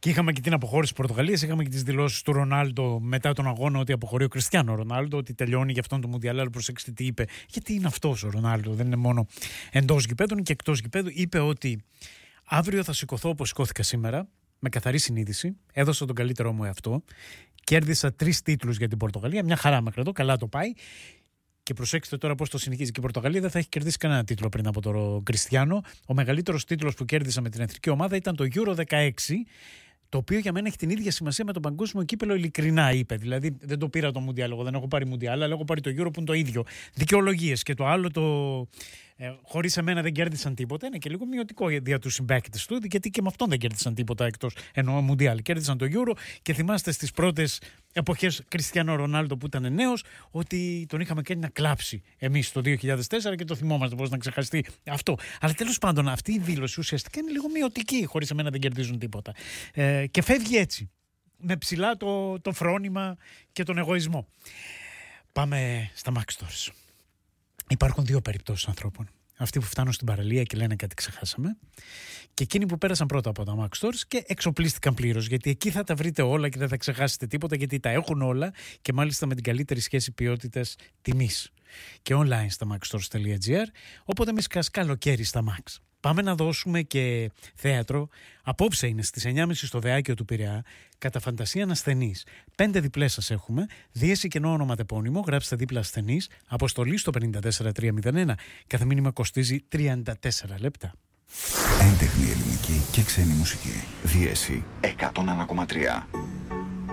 Και είχαμε και την αποχώρηση της Πορτογαλίας, είχαμε και τις δηλώσεις του Ρονάλντο μετά τον αγώνα ότι αποχωρεί ο Κριστιάνο Ρονάλντο, ότι τελειώνει για αυτόν το Μουντιάλ. Αλλά προσέξτε τι είπε, γιατί είναι αυτός ο Ρονάλντο, δεν είναι μόνο εντός γηπέδων και εκτός γηπέδου. Είπε ότι αύριο θα σηκωθώ όπως σηκώθηκα σήμερα, με καθαρή συνείδηση, έδωσα τον καλύτερό μου εαυτό, κέρδισα 3 τίτλους για την Πορτογαλία, μια χαρά μέχρι εδώ, καλά το πάει. Και προσέξτε τώρα πώς το συνεχίζει και η Πορτογαλία δεν θα έχει κερδίσει κανένα τίτλο πριν από τον Κριστιάνο. Ο μεγαλύτερος τίτλος που κέρδισα με την εθνική ομάδα ήταν το Euro 16, το οποίο για μένα έχει την ίδια σημασία με τον παγκόσμιο κύπελο, ειλικρινά είπε. Δηλαδή δεν το πήρα το Μουντιάλ, εγώ δεν έχω πάρει Μουντιάλ, αλλά έχω πάρει το Euro που είναι το ίδιο. Δικαιολογίες. Και το άλλο, χωρίς εμένα δεν κέρδισαν τίποτα, είναι και λίγο μειωτικό για τους συμπαίκτες του, γιατί και με αυτόν δεν κέρδισαν τίποτα εκτός εννοώ Μουντιάλ. Κέρδισαν το Euro και θυμάστε στις πρώτες εποχές Κριστιάνο Ρονάλντο που ήταν νέος, ότι τον είχαμε κάνει να κλάψει εμείς το 2004 και το θυμόμαστε πώς να ξεχαστεί αυτό. Αλλά τέλος πάντων αυτή η δήλωση ουσιαστικά είναι λίγο μειωτική, χωρίς εμένα δεν κερδίζουν τίποτα. Και φεύγει έτσι, με ψηλά το φρόνημα και τον εγωισμό. Πάμε στα Mac Stores. Υπάρχουν 2 περιπτώσεις ανθρώπων. Αυτοί που φτάνουν στην παραλία και λένε κάτι ξεχάσαμε, και εκείνοι που πέρασαν πρώτα από τα Mac Stores και εξοπλίστηκαν πλήρως, γιατί εκεί θα τα βρείτε όλα και δεν θα ξεχάσετε τίποτα, γιατί τα έχουν όλα και μάλιστα με την καλύτερη σχέση ποιότητας τιμής. Και online στα macstores.gr, οπότε εμείς καλοκαίρι στα Max. Πάμε να δώσουμε και θέατρο. Απόψε είναι στις 9.30 στο Δεάκιο του Πειραιά, κατά φαντασία ασθενής. 5 διπλές σας έχουμε, δίεση κενό ονοματεπώνυμο, γράψτε δίπλα ασθενής, αποστολή στο 54301. Κάθε μήνυμα κοστίζει 34 λεπτά. Έντεχνη ελληνική και ξένη μουσική. Δίεση 101,3.